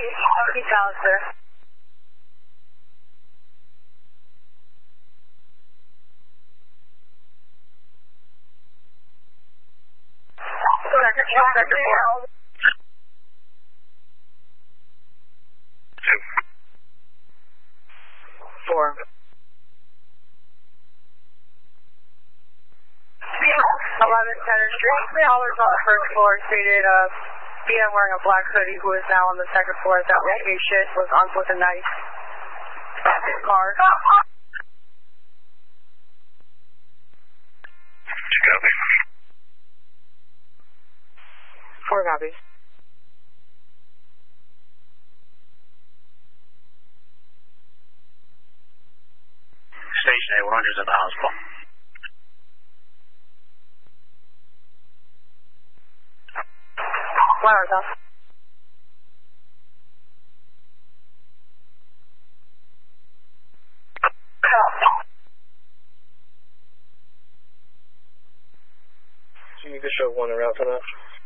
Keith Alistair. Sector 4. 4. 11 Center Street. The hollers on the first floor stated BM wearing a black hoodie who is now on the second floor at that location was armed with a knife at his car. Copy. 4 copies. Station A100 is at the hospital. Flowers off. So you can show one around for that.